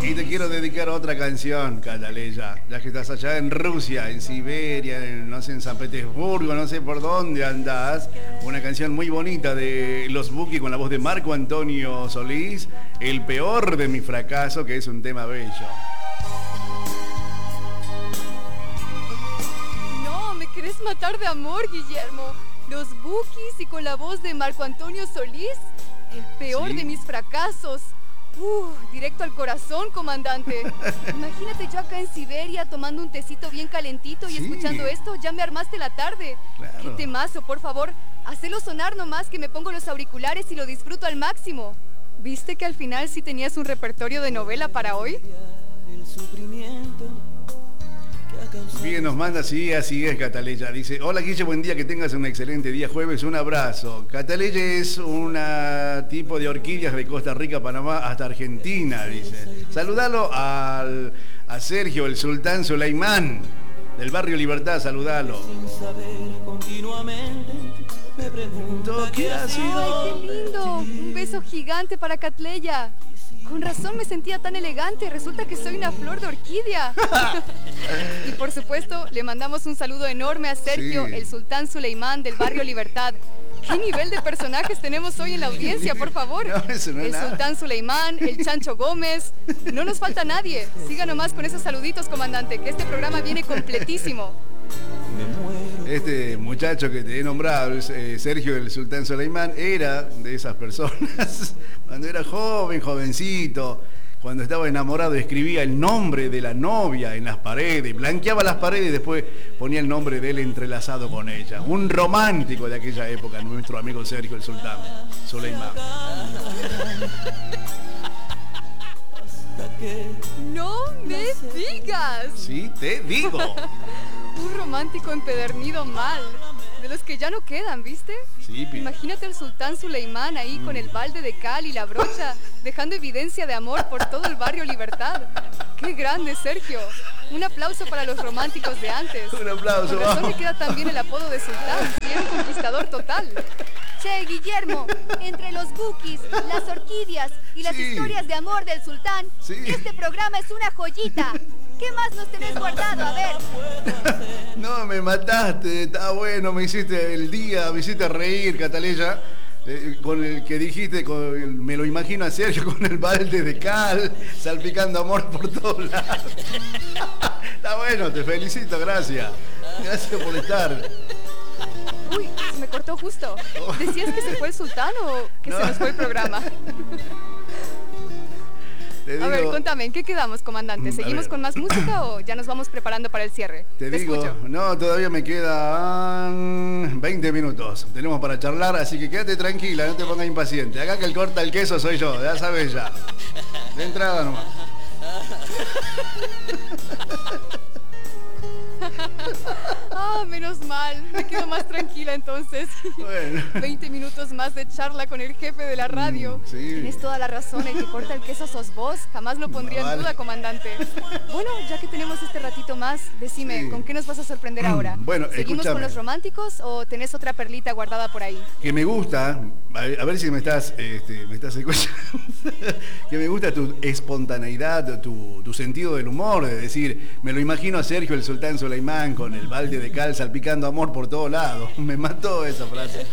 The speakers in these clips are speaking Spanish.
Y te quiero dedicar otra canción, Cataleya, ya que estás allá en Rusia, en Siberia, no sé, en San Petersburgo, no sé por dónde andás. Una canción muy bonita de Los Bukis con la voz de Marco Antonio Solís, El peor de mi fracaso, que es un tema bello. No, me querés matar de amor, Guillermo. Los Bukis y con la voz de Marco Antonio Solís, el peor de mis fracasos. Directo al corazón, comandante. Imagínate yo acá en Siberia tomando un tecito bien calentito y escuchando esto, ya me armaste la tarde. Claro. Qué temazo, por favor, hacelo sonar nomás que me pongo los auriculares y lo disfruto al máximo. ¿Viste que al final sí tenías un repertorio de novela para hoy? Bien, nos manda, sí, así es, Cataleya. Dice, hola Guille, buen día, que tengas un excelente día jueves, un abrazo. Cataleya es una tipo de orquídeas de Costa Rica, Panamá, hasta Argentina, dice. Saludalo a Sergio, el Sultán Suleimán, del barrio Libertad, saludalo. Me pregunto qué ha sido. ¡Ay, qué lindo! Un beso gigante para Catleya. Con razón me sentía tan elegante, resulta que soy una flor de orquídea. Y por supuesto, le mandamos un saludo enorme a Sergio, el Sultán Suleimán del barrio Libertad. ¿Qué nivel de personajes tenemos hoy en la audiencia, por favor? No, eso no es nada. Sultán Suleimán, el Chancho Gómez. No nos falta nadie. Siga nomás con esos saluditos, comandante, que este programa viene completísimo. Este muchacho que te he nombrado, Sergio el Sultán Suleimán, era de esas personas. Cuando era jovencito, cuando estaba enamorado, escribía el nombre de la novia en las paredes, blanqueaba las paredes y después ponía el nombre de él entrelazado con ella. Un romántico de aquella época, nuestro amigo Sergio el Sultán Suleimán. ¡No me digas! Sí, te digo. Un romántico empedernido mal. De los que ya no quedan, ¿viste? Sí, imagínate al Sultán Suleimán ahí con el balde de cal y la brocha, dejando evidencia de amor por todo el barrio Libertad. ¡Qué grande, Sergio! Un aplauso para los románticos de antes. Un aplauso. Por razón me queda también el apodo de Sultán. Y era un conquistador total. Che, Guillermo, entre los Bukis, las orquídeas y las historias de amor del Sultán, este programa es una joyita. ¿Qué más nos tenés guardado? A ver. No, me mataste, está bueno, me hiciste el día, me hiciste reír, Cataleya. Con el que dijiste, me lo imagino a Sergio con el balde de cal, salpicando amor por todos lados. Está bueno, te felicito, gracias. Gracias por estar. Uy, se me cortó justo. ¿Decías que se fue el Sultán o que se nos fue el programa? A ver, contame, ¿en qué quedamos, comandante? ¿Seguimos con más música o ya nos vamos preparando para el cierre? Te digo, escucho. No, todavía me quedan 20 minutos. Tenemos para charlar, así que quédate tranquila, no te pongas impaciente. Acá que el corta el queso soy yo, ya sabes ya. De entrada nomás. Menos mal, me quedo más tranquila entonces. Bueno. 20 minutos más de charla con el jefe de la radio. Tienes toda la razón, el que corta el queso sos vos. Jamás lo pondría en duda, comandante. Bueno, ya que tenemos este ratito más, decime, ¿con qué nos vas a sorprender ahora? Bueno, ¿seguimos con los románticos o tenés otra perlita guardada por ahí? Que me gusta, a ver si me estás escuchando, que me gusta tu espontaneidad, tu sentido del humor, de decir, me lo imagino a Sergio el Sultán Suleimán con el balde de cal salpicando amor por todos lados. Me mató esa frase.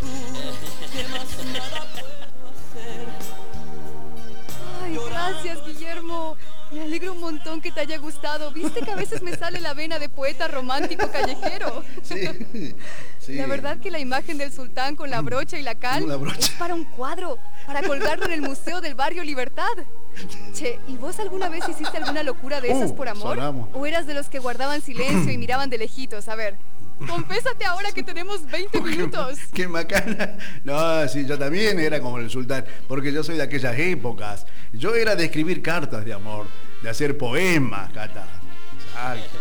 Ay, gracias, Guillermo. Me alegro un montón que te haya gustado. ¿Viste que a veces me sale la vena de poeta romántico callejero? Sí. La verdad que la imagen del sultán con la brocha y la cal es para un cuadro, para colgarlo en el Museo del Barrio Libertad. Che, ¿y vos alguna vez hiciste alguna locura de esas por amor? Sonamos. ¿O eras de los que guardaban silencio y miraban de lejitos? A ver, confésate ahora que tenemos 20 minutos. ¡Qué macana! No, sí, yo también era como el sultán, porque yo soy de aquellas épocas. Yo era de escribir cartas de amor, de hacer poemas, Cata. Exacto.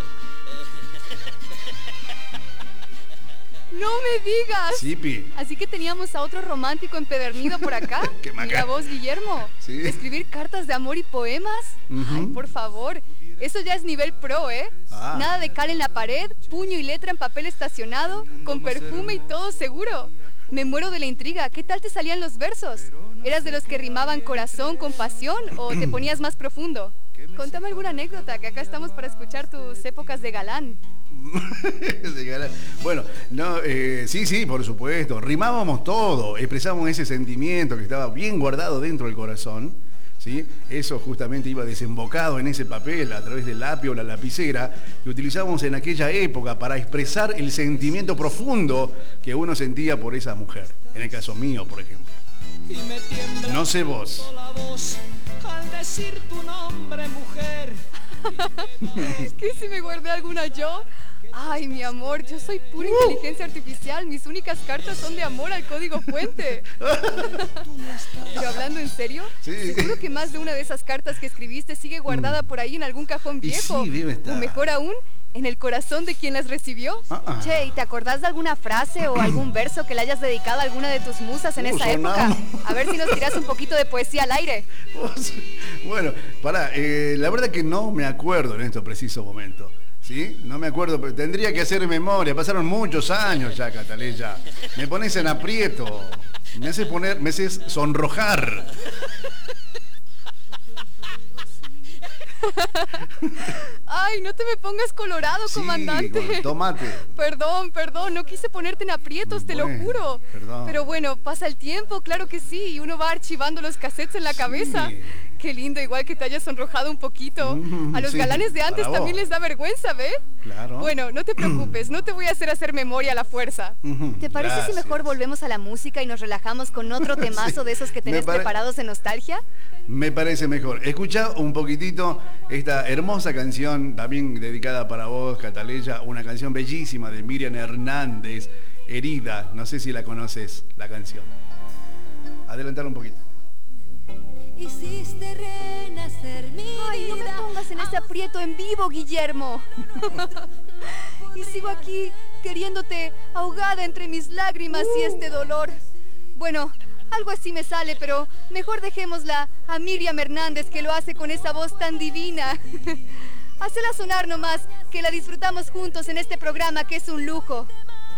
¡No me digas! Sí, Pi. Así que teníamos a otro romántico empedernido por acá. ¡Qué macana! Mira vos, Guillermo. Sí. ¿Escribir cartas de amor y poemas? Ay, por favor. Eso ya es nivel pro, ¿eh? Nada de cal en la pared, puño y letra en papel estacionado, con perfume y todo seguro. Me muero de la intriga. ¿Qué tal te salían los versos? ¿Eras de los que rimaban corazón con pasión o te ponías más profundo? Contame alguna anécdota, que acá estamos para escuchar tus épocas de galán. Bueno, no, sí, por supuesto. Rimábamos todo, expresábamos ese sentimiento que estaba bien guardado dentro del corazón. ¿Sí? Eso justamente iba desembocado en ese papel a través del lápiz o la lapicera que utilizábamos en aquella época para expresar el sentimiento profundo que uno sentía por esa mujer. En el caso mío, por ejemplo. No sé vos. Al decir tu nombre, mujer. ¿Qué si me guardé alguna yo? Ay, mi amor, yo soy pura inteligencia artificial. Mis únicas cartas son de amor al código fuente. Pero hablando en serio, sí. Seguro que más de una de esas cartas que escribiste sigue guardada por ahí en algún cajón viejo. Sí, debe estar. O mejor aún, en el corazón de quien las recibió. Che, ¿y te acordás de alguna frase o algún verso que le hayas dedicado a alguna de tus musas en esa época? A ver si nos tirás un poquito de poesía al aire. Bueno, pará, la verdad que no me acuerdo en estos precisos momentos. ¿Sí? No me acuerdo, pero tendría que hacer memoria. Pasaron muchos años ya, Cataleya. Me pones en aprieto. Me haces sonrojar. Ay, no te me pongas colorado, Sí, comandante. tomate. Perdón, no quise ponerte en aprietos, te lo juro. Perdón. Pero bueno, pasa el tiempo, claro que sí, y uno va archivando los cassettes en la cabeza. Qué lindo, igual que te hayas sonrojado un poquito. A los galanes de antes también les da vergüenza, ¿ve? Claro. Bueno, no te preocupes, no te voy a hacer memoria a la fuerza. ¿Te parece si mejor volvemos a la música y nos relajamos con otro temazo de esos que tenés preparados en nostalgia? Me parece mejor. Escucha un poquitito esta hermosa canción, también dedicada para vos, Cataleya, una canción bellísima de Miriam Hernández, Herida. No sé si la conoces, la canción. Adelantar un poquito. Hiciste renacer mi vida. Ay, no me pongas en ese aprieto en vivo, Guillermo. Y sigo aquí, queriéndote, ahogada entre mis lágrimas y este dolor. Bueno, algo así me sale, pero mejor dejémosla a Miriam Hernández, que lo hace con esa voz tan divina. Hacela sonar nomás, que la disfrutamos juntos en este programa que es un lujo.